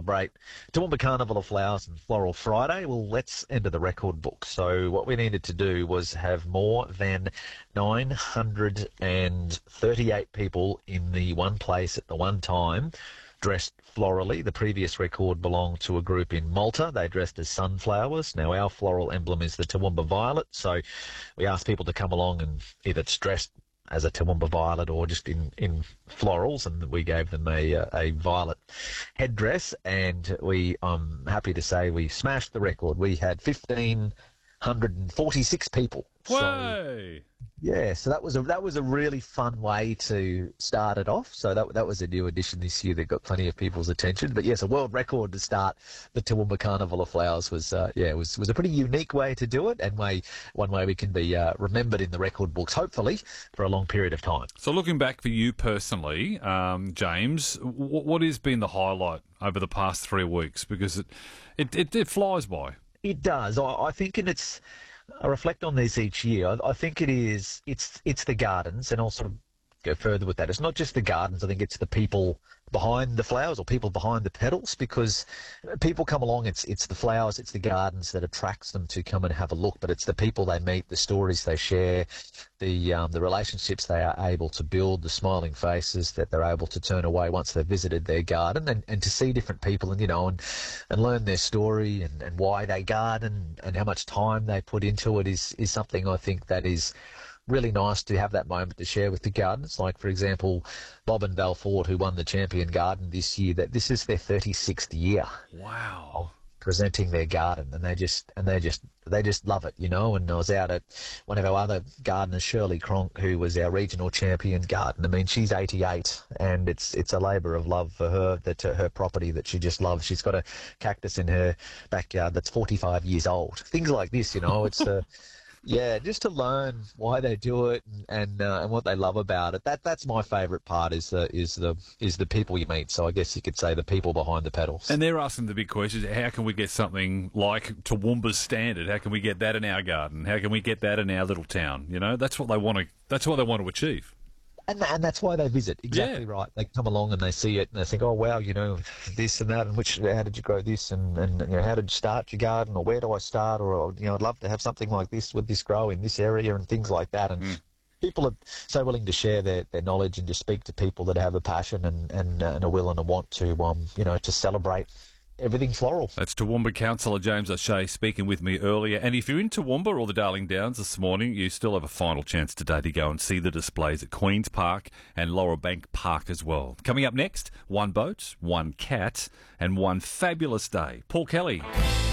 celebrate Toowoomba Carnival of Flowers and Floral Friday. Well, let's enter the record book. So what we needed to do was have more than 938 people in the one place at the one time dressed florally. The previous record belonged to a group in Malta. They dressed as sunflowers. Now, our floral emblem is the Toowoomba violet, so we asked people to come along and either it's dressed as a Toowoomba violet or just in florals, and we gave them a violet headdress, and I'm happy to say we smashed the record. We had 1,546 people. Whoa! So, yeah, so that was a really fun way to start it off. So that was a new addition this year that got plenty of people's attention. But yes, a world record to start the Toowoomba Carnival of Flowers was a pretty unique way to do it, and one way we can be remembered in the record books, hopefully for a long period of time. So looking back for you personally, James, what has been the highlight over the past 3 weeks? Because it flies by. It does. I think, and I reflect on this each year. I think it's the gardens, and I'll sort of go further with that. It's not just the gardens. I think it's the people behind the flowers or people behind the petals, because people come along. It's the flowers, it's the gardens that attracts them to come and have a look. But it's the people they meet, the stories they share, the relationships they are able to build, the smiling faces that they're able to turn away once they've visited their garden, and to see different people and learn their story and why they garden and how much time they put into it is something I think that is really nice to have that moment to share with the gardens. Like, for example, Bob and Val Ford, who won the Champion Garden this year, that this is their 36th year. Wow. Of presenting their garden, and they just love it, And I was out at one of our other gardeners, Shirley Cronk, who was our regional champion garden. I mean, she's 88, and it's a labour of love for her, her property that she just loves. She's got a cactus in her backyard that's 45 years old. Things like this, it's yeah, just to learn why they do it and what they love about it. That's my favourite part is the people you meet. So I guess you could say the people behind the petals. And they're asking the big questions: how can we get something like Toowoomba's standard? How can we get that in our garden? How can we get that in our little town? That's what they want to. That's what they want to achieve. And that's why they visit. Exactly right. They come along and they see it and they think, oh, wow, this and that, and how did you grow this, and how did you start your garden, or where do I start, or I'd love to have something like this with this grow in this area, and things like that. And people are so willing to share their knowledge and to speak to people that have a passion and a will and a want to to celebrate everything floral. That's Toowoomba Councillor James O'Shea speaking with me earlier. And if you're in Toowoomba or the Darling Downs this morning, you still have a final chance today to go and see the displays at Queen's Park and Laurel Bank Park as well. Coming up next, one boat, one cat, and one fabulous day. Paul Kelly.